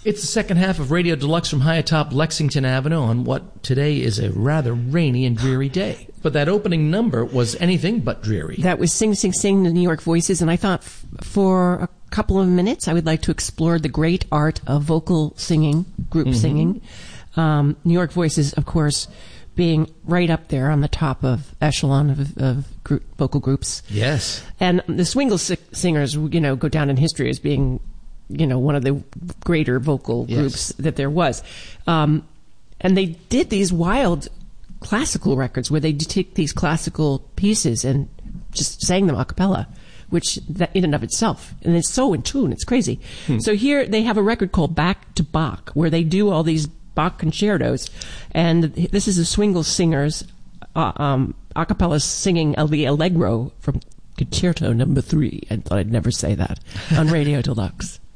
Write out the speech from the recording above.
It's the second half of Radio Deluxe from high atop Lexington Avenue on what today is a rather rainy and dreary day. But that opening number was anything but dreary. That was Sing, Sing, Sing, the New York Voices, and I thought for a couple of minutes I would like to explore the great art of vocal singing, group singing. New York Voices, of course, being right up there on the top of echelon of vocal groups. Yes. And the Swingle Singers, go down in history as being, one of the greater vocal groups that there was. And they did these wild classical records where they take these classical pieces and just sang them a cappella, which that in and of itself, and it's so in tune, it's crazy. So here they have a record called Back to Bach, where they do all these Bach concertos, and this is the Swingle Singers a cappella singing the Allegro from Concerto No. 3. I thought I'd never say that on Radio Deluxe.